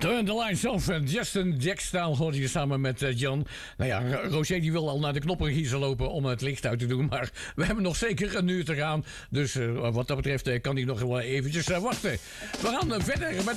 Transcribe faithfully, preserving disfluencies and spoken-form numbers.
De, de line zelf, Justin Jackstyle hoorde je samen met uh, John. Nou ja, Roger die wil al naar de knoppergiezer lopen om het licht uit te doen. Maar we hebben nog zeker een uur te gaan. Dus uh, wat dat betreft uh, kan hij nog wel eventjes uh, wachten. We gaan uh, verder met